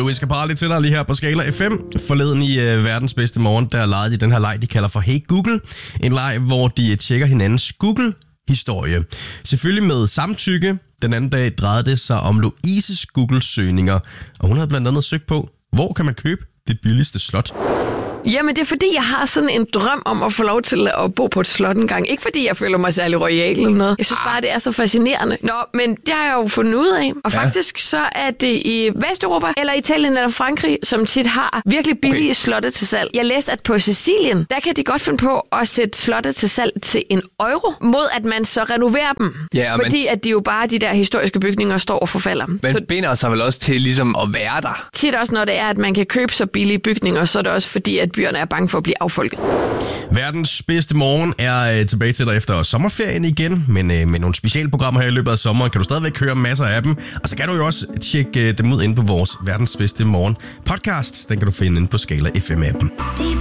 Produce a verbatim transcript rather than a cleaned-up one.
vi skal bare lidt til dig lige her på Skala F M. Forleden i uh, verdens bedste morgen, der legede de den her leg, de kalder for Hey Google. En leg, hvor de tjekker hinandens Google-historie. Selvfølgelig med samtykke. Den anden dag drejede det sig om Louises Google-søgninger. Og hun havde blandt andet søgt på, hvor kan man købe det billigste slot? Jamen, det er fordi, jeg har sådan en drøm om at få lov til at bo på et slot en gang. Ikke fordi, jeg føler mig særlig royal eller noget. Jeg synes bare, det er så fascinerende. Nå, men det har jeg jo fundet ud af. Og ja. faktisk så er det i Vesteuropa, eller Italien eller Frankrig, som tit har virkelig billige okay. slotte til salg. Jeg læste, at på Sicilien, der kan de godt finde på at sætte slotte til salg til en euro, mod at man så renoverer dem. Ja, fordi man... at de jo bare, de der historiske bygninger, står og forfalder. Man så... binder sig vel også til ligesom at være der. Tit også, når det er, at man kan købe så billige bygninger, så er det også fordi, at byerne er bange for at blive affolket. Verdens bedste morgen er øh, tilbage til dig efter sommerferien igen, men øh, med nogle specialprogrammer her i løbet af sommeren kan du stadigvæk høre masser af dem. Og så kan du jo også tjekke øh, dem ud inde på vores Verdens bedste morgen podcast. Den kan du finde inde på Skala F M-appen.